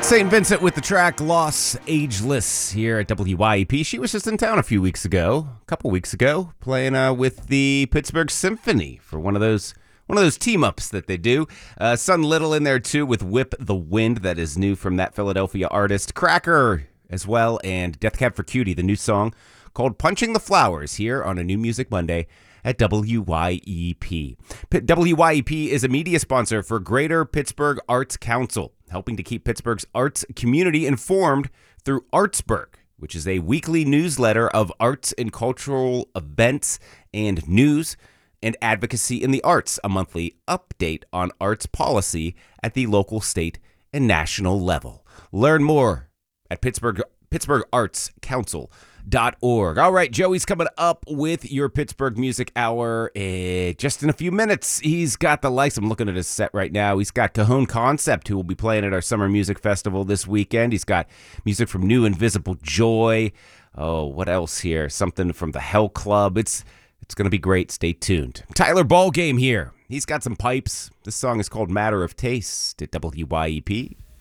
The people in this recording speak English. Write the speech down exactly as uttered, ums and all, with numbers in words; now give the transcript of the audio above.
Saint Vincent with the track Los Ageless here at W Y E P. She was just in town a few weeks ago, a couple weeks ago, playing uh, with the Pittsburgh Symphony for one of those one of those team-ups that they do. Uh, Sun Little in there, too, with Whip the Wind. That is new from that Philadelphia artist. Cracker as well, and Death Cab for Cutie, the new song called Punching the Flowers here on a New Music Monday at W Y E P. P- W Y E P is a media sponsor for Greater Pittsburgh Arts Council, helping to keep Pittsburgh's arts community informed through Artsburg, which is a weekly newsletter of arts and cultural events and news and advocacy in the arts, a monthly update on arts policy at the local, state, and national level. Learn more at Pittsburgh Pittsburgh Arts Council dot org. All right, Joey's coming up with your Pittsburgh Music Hour uh, just in a few minutes. He's got the likes. I'm looking at his set right now. He's got Cajon Concept, who will be playing at our Summer Music Festival this weekend. He's got music from New Invisible Joy. Oh, what else here? Something from the Hell Club. It's it's going to be great. Stay tuned. Tyler Ballgame here. He's got some pipes. This song is called Matter of Taste at W Y E P.